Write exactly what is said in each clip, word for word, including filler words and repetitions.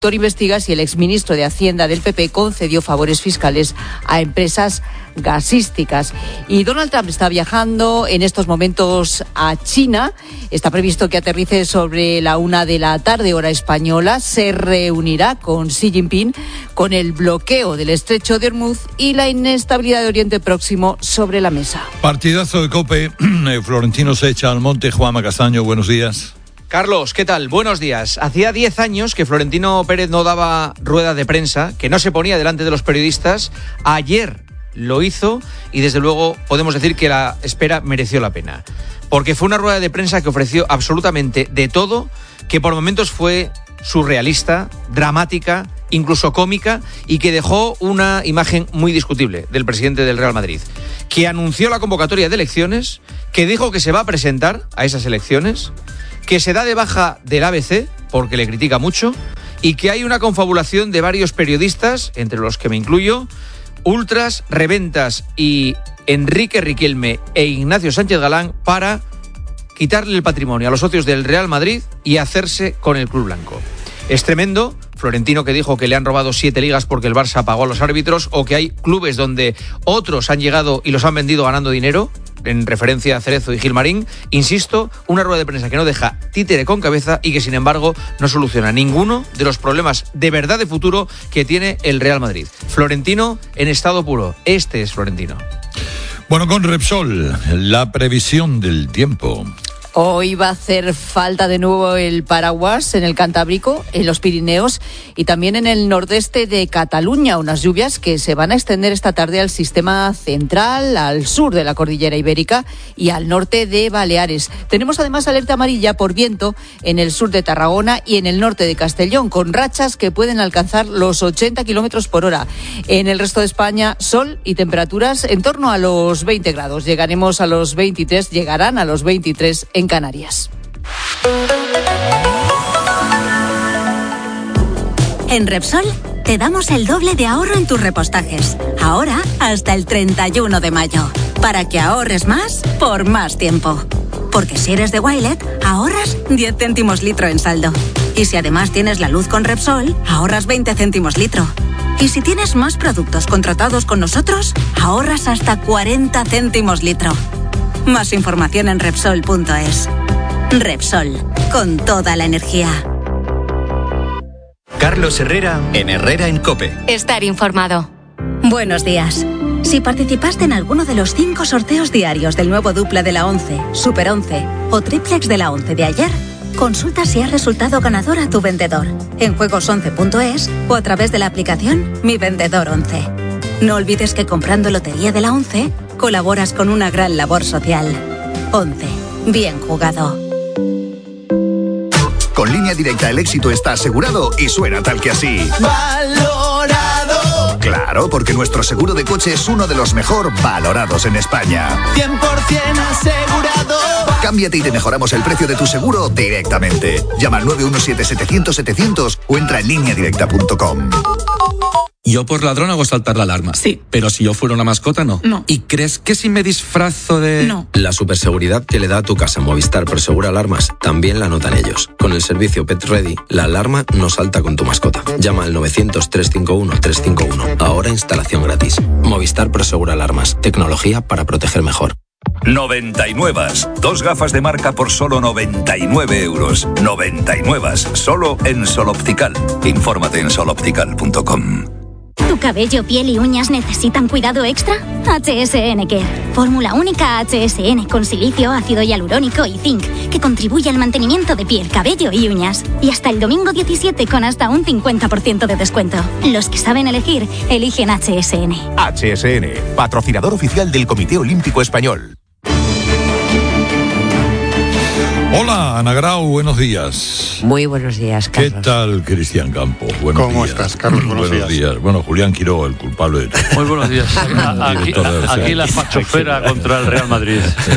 investiga si el exministro de Hacienda del P P concedió favores fiscales a empresas gasísticas. Y Donald Trump está viajando en estos momentos a China. Está previsto que aterrice sobre la una de la tarde, hora española. Se reunirá con Xi Jinping con el bloqueo del estrecho de Hormuz y la inestabilidad de Oriente Próximo sobre la mesa. Partidazo de COPE. Florentino se echa al monte. Juanma Castaño, buenos días. Carlos, ¿qué tal? Buenos días. Hacía diez años que Florentino Pérez no daba rueda de prensa, que no se ponía delante de los periodistas. Ayer lo hizo y desde luego podemos decir que la espera mereció la pena. Porque fue una rueda de prensa que ofreció absolutamente de todo, que por momentos fue surrealista, dramática, incluso cómica, y que dejó una imagen muy discutible del presidente del Real Madrid, que anunció la convocatoria de elecciones, que dijo que se va a presentar a esas elecciones, que se da de baja del A B C porque le critica mucho y que hay una confabulación de varios periodistas, entre los que me incluyo, ultras, reventas y Enrique Riquelme e Ignacio Sánchez Galán, para quitarle el patrimonio a los socios del Real Madrid y hacerse con el club blanco. Es tremendo. Florentino, que dijo que le han robado siete ligas porque el Barça pagó a los árbitros, o que hay clubes donde otros han llegado y los han vendido ganando dinero, en referencia a Cerezo y Gilmarín. Insisto, una rueda de prensa que no deja títere con cabeza y que sin embargo no soluciona ninguno de los problemas de verdad de futuro que tiene el Real Madrid. Florentino en estado puro. Este es Florentino. Bueno, con Repsol, la previsión del tiempo. Hoy va a hacer falta de nuevo el paraguas en el Cantábrico, en los Pirineos y también en el nordeste de Cataluña. Unas lluvias que se van a extender esta tarde al sistema central, al sur de la cordillera ibérica y al norte de Baleares. Tenemos además alerta amarilla por viento en el sur de Tarragona y en el norte de Castellón, con rachas que pueden alcanzar los ochenta kilómetros por hora. En el resto de España, sol y temperaturas en torno a los veinte grados. Llegaremos a los veintitrés, llegarán a los veintitrés en Canarias. En Repsol te damos el doble de ahorro en tus repostajes. Ahora hasta el treinta y uno de mayo. Para que ahorres más por más tiempo. Porque si eres de Wilet, ahorras diez céntimos litro en saldo. Y si además tienes la luz con Repsol, ahorras veinte céntimos litro. Y si tienes más productos contratados con nosotros, ahorras hasta cuarenta céntimos litro. Más información en Repsol punto es. Repsol, con toda la energía. Carlos Herrera, en Herrera en COPE. Estar informado. Buenos días. Si participaste en alguno de los cinco sorteos diarios del nuevo Dupla de la once, Super once o Triplex de la once de ayer, consulta si has resultado ganador a tu vendedor en juegos once punto es o a través de la aplicación Mi Vendedor once. No olvides que comprando Lotería de la once, colaboras con una gran labor social. once. Bien jugado. Con Línea Directa el éxito está asegurado y suena tal que así. ¡Valorado! Claro, porque nuestro seguro de coche es uno de los mejor valorados en España. cien por ciento asegurado. Cámbiate y te mejoramos el precio de tu seguro directamente. Llama al nueve uno siete, setecientos, setecientos o entra en línea directa punto com. Yo por ladrón hago saltar la alarma. Sí. Pero si yo fuera una mascota, no. No. ¿Y crees que si me disfrazo de...? No. La superseguridad que le da a tu casa Movistar Prosegura Alarmas también la notan ellos. Con el servicio Pet Ready, la alarma no salta con tu mascota. Llama al novecientos, trescientos cincuenta y uno, trescientos cincuenta y uno. Ahora instalación gratis. Movistar Prosegura Alarmas. Tecnología para proteger mejor. noventa y nueve. Dos gafas de marca por solo noventa y nueve euros. noventa y nueve. Solo en Sol Optical. Infórmate en sol optical punto com. ¿Tu cabello, piel y uñas necesitan cuidado extra? H S N Care. Fórmula única H S N con silicio, ácido hialurónico y zinc, que contribuye al mantenimiento de piel, cabello y uñas. Y hasta el domingo diecisiete con hasta un cincuenta por ciento de descuento. Los que saben elegir, eligen H S N. H S N, patrocinador oficial del Comité Olímpico Español. Hola, Ana Grau, buenos días. Muy buenos días, Carlos. ¿Qué tal, Cristian Campos? Buenos ¿Cómo días. estás, Carlos? Buenos, buenos días. días. Bueno, Julián Quiroga, el culpable de todo. Muy buenos días. Aquí, aquí la fachofera contra el Real Madrid.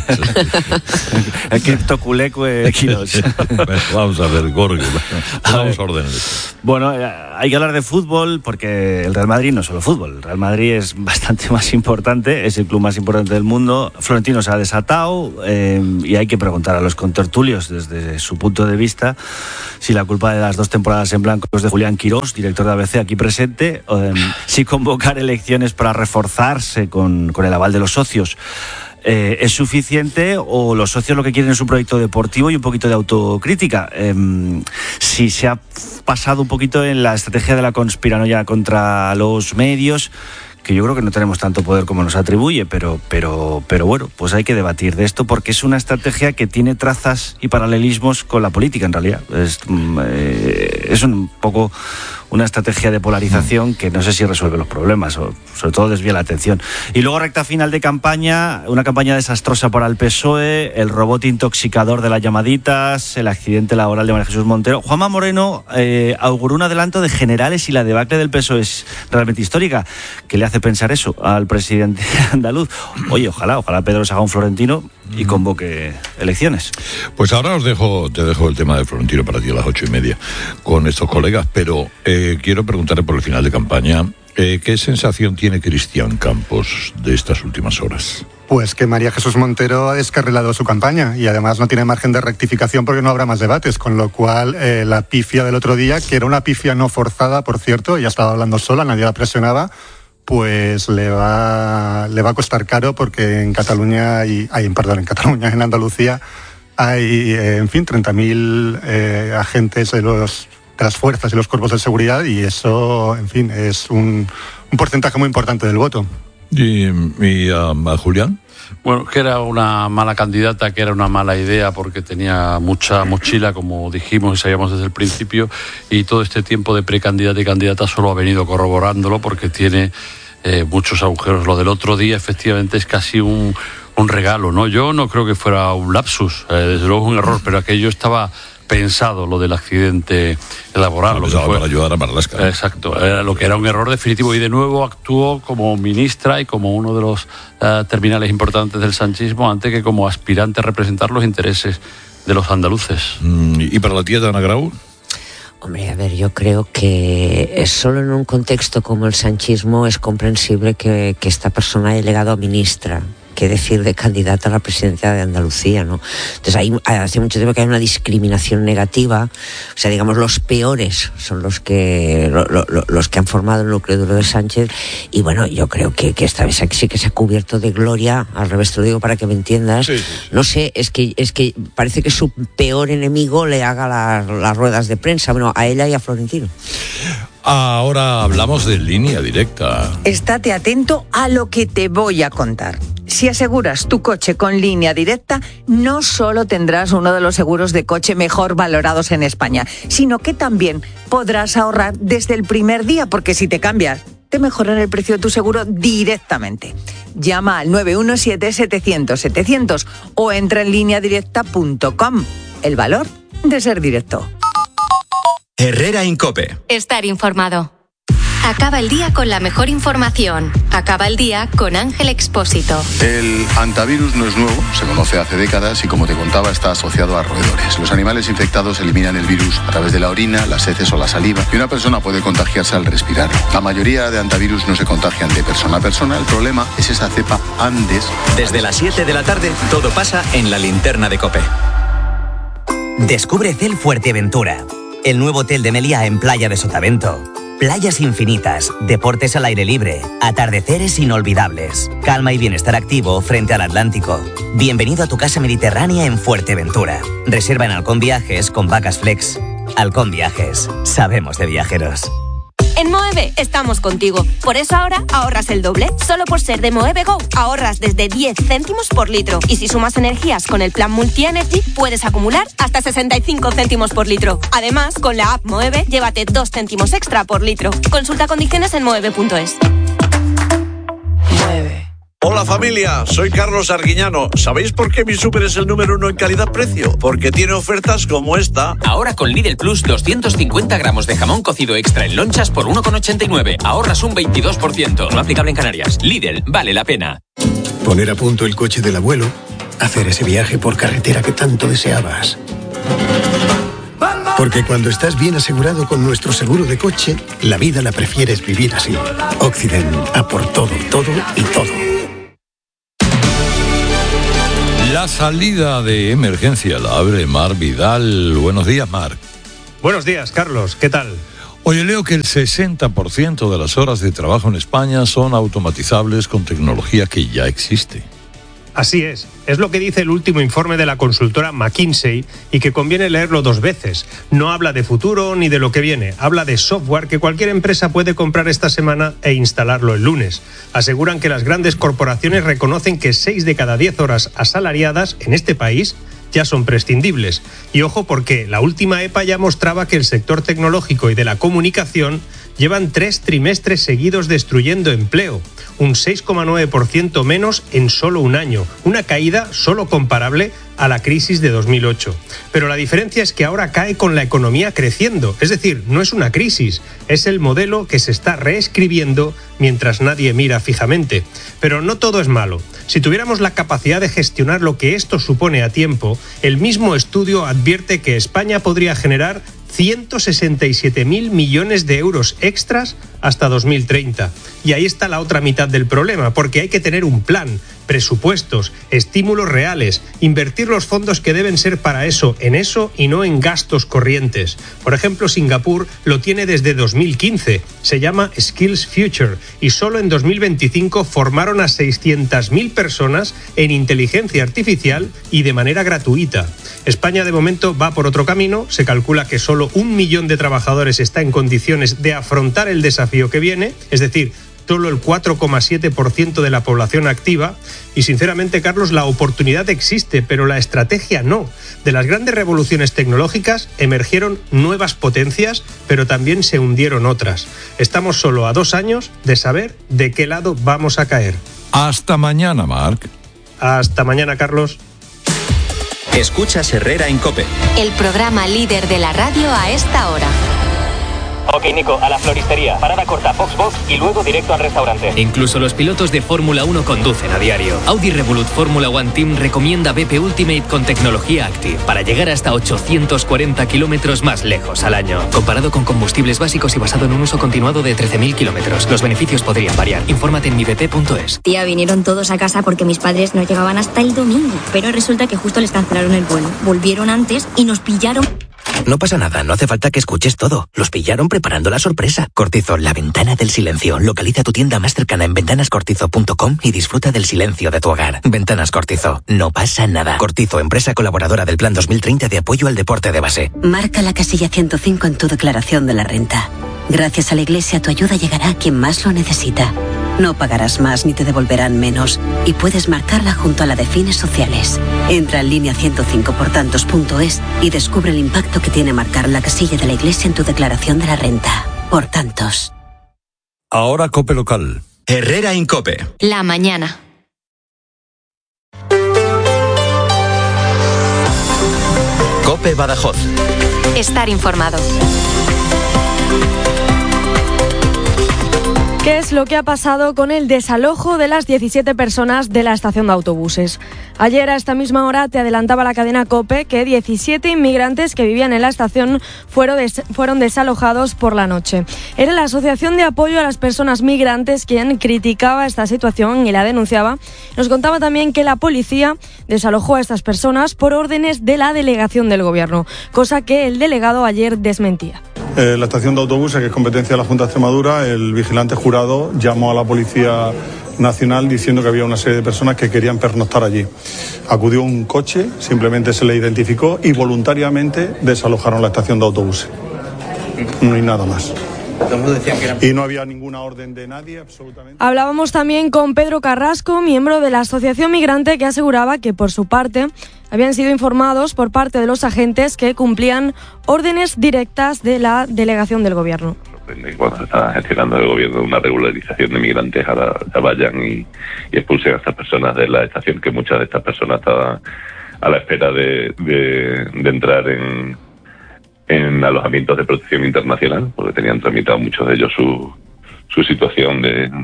El criptoculecue Quiros. Vamos a ver, Gorgi. Vamos a ordenar. Bueno, hay que hablar de fútbol porque el Real Madrid no es solo fútbol. El Real Madrid es bastante más importante, es el club más importante del mundo. Florentino se ha desatado eh, y hay que preguntar a los contertulios contertulios desde su punto de vista si la culpa de las dos temporadas en blanco es de Julián Quirós, director de A B C aquí presente, eh, si convocar elecciones para reforzarse con, con el aval de los socios Eh, ¿es suficiente o los socios lo que quieren es un proyecto deportivo y un poquito de autocrítica? Eh, si se ha pasado un poquito en la estrategia de la conspiranoia contra los medios, que yo creo que no tenemos tanto poder como nos atribuye, pero, pero, pero bueno, pues hay que debatir de esto porque es una estrategia que tiene trazas y paralelismos con la política en realidad. Es, eh, es un poco una estrategia de polarización que no sé si resuelve los problemas o sobre todo desvía la atención. Y luego recta final de campaña, una campaña desastrosa para el P S O E, el robot intoxicador de las llamaditas, el accidente laboral de María Jesús Montero. Juanma Moreno eh, auguró un adelanto de generales y la debacle del P S O E es realmente histórica. ¿Qué le hace pensar eso al presidente andaluz? Oye, ojalá, ojalá Pedro se haga un florentino y convoque elecciones. Pues ahora os dejo, te dejo el tema de Florentino para ti a las ocho y media con estos colegas, pero eh, quiero preguntarle por el final de campaña, eh, ¿qué sensación tiene Cristian Campos de estas últimas horas? Pues que María Jesús Montero ha descarrilado su campaña y además no tiene margen de rectificación porque no habrá más debates, con lo cual eh, la pifia del otro día, que era una pifia no forzada, por cierto, ella estaba hablando sola, nadie la presionaba, pues le va le va a costar caro porque en Cataluña hay, hay perdón, en Cataluña, en Andalucía hay, eh, en fin, treinta mil eh, agentes de, los, de las fuerzas y los cuerpos de seguridad y eso, en fin, es un, un porcentaje muy importante del voto. ¿Y, y um, a Julián? Bueno, que era una mala candidata, que era una mala idea porque tenía mucha mochila, como dijimos y sabíamos desde el principio, y todo este tiempo de precandidata y candidata solo ha venido corroborándolo porque tiene eh, muchos agujeros. Lo del otro día efectivamente es casi un, un regalo, ¿no? Yo no creo que fuera un lapsus, eh, desde luego un error, pero aquello estaba pensado, lo del accidente laboral. Lo que fue, para ayudar a Marlaska. Exacto, era lo que era un error definitivo y de nuevo actuó como ministra y como uno de los uh, terminales importantes del sanchismo antes que como aspirante a representar los intereses de los andaluces. Mm, ¿Y para la tía de Ana Grau? Hombre, a ver, yo creo que solo en un contexto como el sanchismo es comprensible que, que esta persona haya llegado a ministra. Qué decir de candidata a la presidencia de Andalucía, ¿no? Entonces hay, hace mucho tiempo que hay una discriminación negativa, o sea, digamos, los peores son los que lo, lo, los que han formado el núcleo duro de Sánchez, y bueno, yo creo que, que esta vez sí que se ha cubierto de gloria, al revés te lo digo para que me entiendas, sí, sí, sí. No sé, es que es que parece que su peor enemigo le haga la, las ruedas de prensa, bueno, a ella y a Florentino. Ahora hablamos de Línea Directa. Estate atento a lo que te voy a contar. Si aseguras tu coche con Línea Directa, no solo tendrás uno de los seguros de coche mejor valorados en España, sino que también podrás ahorrar desde el primer día, porque si te cambias, te mejoran el precio de tu seguro directamente. Llama al nueve uno siete, setecientos, setecientos o entra en línea directa punto com. El valor de ser directo. Herrera en COPE. Estar informado. Acaba el día con la mejor información. Acaba el día con Ángel Expósito. El hantavirus no es nuevo, se conoce hace décadas y, como te contaba, está asociado a roedores. Los animales infectados eliminan el virus a través de la orina, las heces o la saliva y una persona puede contagiarse al respirarlo. La mayoría de hantavirus no se contagian de persona a persona. El problema es esa cepa Andes. Desde las siete de la tarde, todo pasa en la linterna de COPE. Descubre Cel Fuerteventura, el nuevo hotel de Meliá en Playa de Sotavento. Playas infinitas, deportes al aire libre, atardeceres inolvidables, calma y bienestar activo frente al Atlántico. Bienvenido a tu casa mediterránea en Fuerteventura. Reserva en Halcón Viajes con Vacas Flex. Halcón Viajes, sabemos de viajeros. En Moeve estamos contigo. Por eso ahora ahorras el doble. Solo por ser de Moeve Go ahorras desde diez céntimos por litro. Y si sumas energías con el plan Multi Energy, puedes acumular hasta sesenta y cinco céntimos por litro. Además, con la app Moeve, llévate dos céntimos extra por litro. Consulta condiciones en moeve punto es. Moeve. Hola familia, soy Carlos Arguiñano. ¿Sabéis por qué mi súper es el número uno en calidad-precio? Porque tiene ofertas como esta. Ahora con Lidl Plus, doscientos cincuenta gramos de jamón cocido extra en lonchas por uno con ochenta y nueve. Ahorras un veintidós por ciento. No aplicable en Canarias. Lidl, vale la pena. Poner a punto el coche del abuelo. Hacer ese viaje por carretera que tanto deseabas. Porque cuando estás bien asegurado con nuestro seguro de coche, la vida la prefieres vivir así. Occident, a por todo, todo y todo. La salida de emergencia la abre Mar Vidal. Buenos días, Mar. Buenos días, Carlos. ¿Qué tal? Oye, leo que el sesenta por ciento de las horas de trabajo en España son automatizables con tecnología que ya existe. Así es, es lo que dice el último informe de la consultora McKinsey y que conviene leerlo dos veces. No habla de futuro ni de lo que viene, habla de software que cualquier empresa puede comprar esta semana e instalarlo el lunes. Aseguran que las grandes corporaciones reconocen que seis de cada diez horas asalariadas en este país ya son prescindibles. Y ojo, porque la última EPA ya mostraba que el sector tecnológico y de la comunicación llevan tres trimestres seguidos destruyendo empleo, un seis coma nueve por ciento menos en solo un año, una caída solo comparable a la crisis de dos mil ocho. Pero la diferencia es que ahora cae con la economía creciendo, es decir, no es una crisis, es el modelo que se está reescribiendo mientras nadie mira fijamente. Pero no todo es malo. Si tuviéramos la capacidad de gestionar lo que esto supone a tiempo, el mismo estudio advierte que España podría generar ciento sesenta y siete mil millones de euros extras hasta dos mil treinta. Y ahí está la otra mitad del problema, porque hay que tener un plan, presupuestos, estímulos reales, invertir los fondos que deben ser para eso, en eso y no en gastos corrientes. Por ejemplo, Singapur lo tiene desde dos mil quince, se llama Skills Future, y solo en dos mil veinticinco formaron a seiscientas mil personas en inteligencia artificial y de manera gratuita. España de momento va por otro camino, se calcula que solo un millón de trabajadores está en condiciones de afrontar el desafío que viene, es decir, solo el cuatro coma siete por ciento de la población activa y sinceramente, Carlos, la oportunidad existe, pero la estrategia no. De las grandes revoluciones tecnológicas emergieron nuevas potencias, pero también se hundieron otras. Estamos solo a dos años de saber de qué lado vamos a caer. Hasta mañana, Marc. Hasta mañana, Carlos. Escuchas Herrera en COPE. El programa líder de la radio a esta hora. Ok, Nico, a la floristería. Parada corta, Foxbox y luego directo al restaurante. Incluso los pilotos de Fórmula uno conducen a diario. Audi Revolut Fórmula One Team recomienda B P Ultimate con tecnología Active para llegar hasta ochocientos cuarenta kilómetros más lejos al año. Comparado con combustibles básicos y basado en un uso continuado de trece mil kilómetros. Los beneficios podrían variar. Infórmate en mi b p punto es. Tía, vinieron todos a casa porque mis padres no llegaban hasta el domingo. Pero resulta que justo les cancelaron el vuelo. Volvieron antes y nos pillaron. No pasa nada, no hace falta que escuches todo. Los pillaron preparando la sorpresa. Cortizo, la ventana del silencio. Localiza tu tienda más cercana en ventanas cortizo punto com y disfruta del silencio de tu hogar. Ventanas Cortizo, no pasa nada. Cortizo, empresa colaboradora del Plan dos mil treinta de apoyo al deporte de base. Marca la casilla ciento cinco en tu declaración de la renta. Gracias a la Iglesia, tu ayuda llegará a quien más lo necesita. No pagarás más ni te devolverán menos y puedes marcarla junto a la de fines sociales. Entra en línea ciento cinco por tantos punto es y descubre el impacto que tiene marcar la casilla de la Iglesia en tu declaración de la renta. Por tantos. Ahora COPE local. Herrera en COPE. La mañana. COPE Badajoz. Estar informado. ¿Qué es lo que ha pasado con el desalojo de las diecisiete personas de la estación de autobuses? Ayer a esta misma hora te adelantaba la cadena COPE que diecisiete inmigrantes que vivían en la estación fueron, des- fueron desalojados por la noche. Era la Asociación de Apoyo a las Personas Migrantes quien criticaba esta situación y la denunciaba. Nos contaba también que la policía desalojó a estas personas por órdenes de la delegación del gobierno, cosa que el delegado ayer desmentía. Eh, la estación de autobuses, que es competencia de la Junta de Extremadura, el vigilante jurado llamó a la Policía Nacional diciendo que había una serie de personas que querían pernoctar allí. Acudió un coche, simplemente se le identificó y voluntariamente desalojaron la estación de autobuses. No hay nada más. Y no había ninguna orden de nadie, absolutamente. Hablábamos también con Pedro Carrasco, miembro de la Asociación Migrante, que aseguraba que por su parte habían sido informados por parte de los agentes que cumplían órdenes directas de la delegación del gobierno. Cuando se está gestionando el gobierno una regularización de migrantes, ahora ya vayan y, y expulsen a estas personas de la estación, que muchas de estas personas estaban a la espera de, de, de entrar en, en alojamientos de protección internacional, porque tenían tramitado muchos de ellos su, su situación de,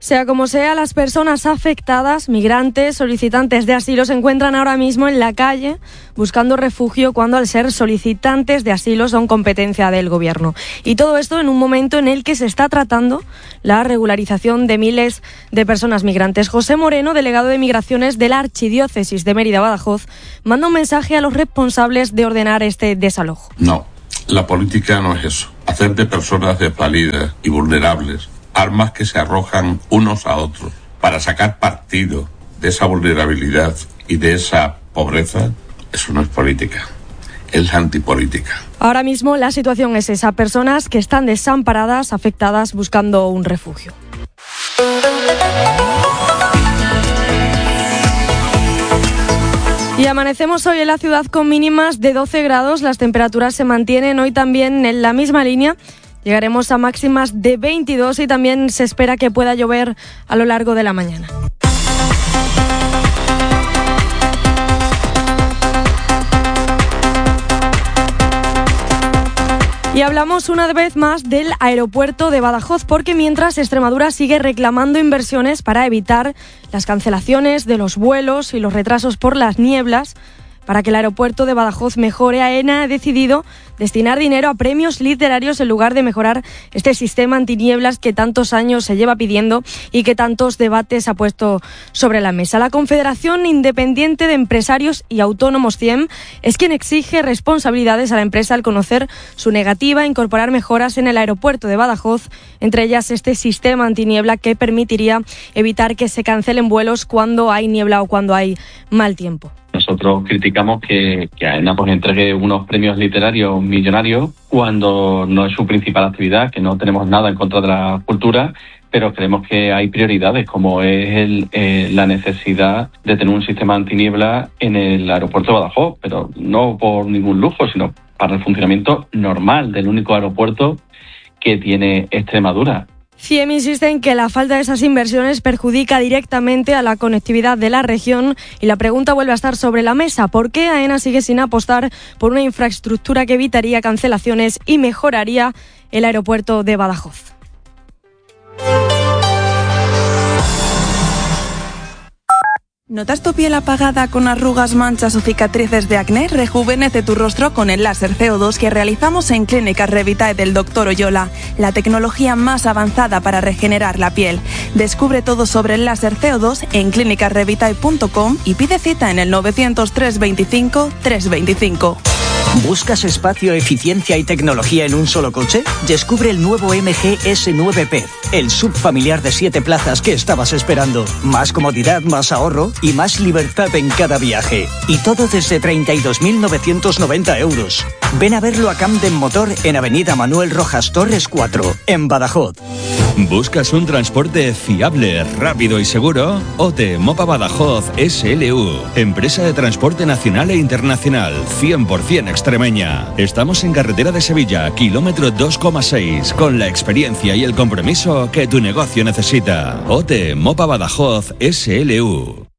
Sea como sea, las personas afectadas, migrantes, solicitantes de asilo, se encuentran ahora mismo en la calle buscando refugio cuando, al ser solicitantes de asilo, son competencia del gobierno. Y todo esto en un momento en el que se está tratando la regularización de miles de personas migrantes. José Moreno, delegado de Migraciones de la Archidiócesis de Mérida-Badajoz, manda un mensaje a los responsables de ordenar este desalojo. No, la política no es eso. Hacer de personas desvalidas y vulnerables armas que se arrojan unos a otros para sacar partido de esa vulnerabilidad y de esa pobreza, eso no es política, es antipolítica. Ahora mismo la situación es esa, personas que están desamparadas, afectadas, buscando un refugio. Y amanecemos hoy en la ciudad con mínimas de doce grados, las temperaturas se mantienen hoy también en la misma línea. Llegaremos a máximas de veintidós y también se espera que pueda llover a lo largo de la mañana. Y hablamos una vez más del aeropuerto de Badajoz, porque mientras Extremadura sigue reclamando inversiones para evitar las cancelaciones de los vuelos y los retrasos por las nieblas, para que el aeropuerto de Badajoz mejore, AENA ha decidido destinar dinero a premios literarios en lugar de mejorar este sistema antinieblas que tantos años se lleva pidiendo y que tantos debates ha puesto sobre la mesa. La Confederación Independiente de Empresarios y Autónomos C I E M es quien exige responsabilidades a la empresa al conocer su negativa a incorporar mejoras en el aeropuerto de Badajoz, entre ellas este sistema antiniebla que permitiría evitar que se cancelen vuelos cuando hay niebla o cuando hay mal tiempo. Nosotros criticamos que, que AENA pues entregue unos premios literarios millonarios cuando no es su principal actividad, que no tenemos nada en contra de la cultura, pero creemos que hay prioridades, como es el, eh, la necesidad de tener un sistema antiniebla en el aeropuerto de Badajoz, pero no por ningún lujo, sino para el funcionamiento normal del único aeropuerto que tiene Extremadura. C I E M insiste en que la falta de esas inversiones perjudica directamente a la conectividad de la región y la pregunta vuelve a estar sobre la mesa. ¿Por qué AENA sigue sin apostar por una infraestructura que evitaría cancelaciones y mejoraría el aeropuerto de Badajoz? ¿Notas tu piel apagada con arrugas, manchas o cicatrices de acné? Rejuvenece tu rostro con el láser C O dos que realizamos en Clínicas Revitae del doctor Oyola, la tecnología más avanzada para regenerar la piel. Descubre todo sobre el láser C O dos en clínicas revitae punto com y pide cita en el novecientos tres veinticinco tres veinticinco. ¿Buscas espacio, eficiencia y tecnología en un solo coche? Descubre el nuevo M G S nueve P, el sub familiar de siete plazas que estabas esperando. Más comodidad, más ahorro y más libertad en cada viaje. Y todo desde treinta y dos mil novecientos noventa euros. Ven a verlo a Camden Motor en Avenida Manuel Rojas Torres cuatro, en Badajoz. ¿Buscas un transporte fiable, rápido y seguro? OTE Mopa Badajoz S L U, empresa de transporte nacional e internacional, cien por ciento extremeña. Estamos en carretera de Sevilla, kilómetro dos coma seis, con la experiencia y el compromiso que tu negocio necesita. OTE Mopa Badajoz S L U.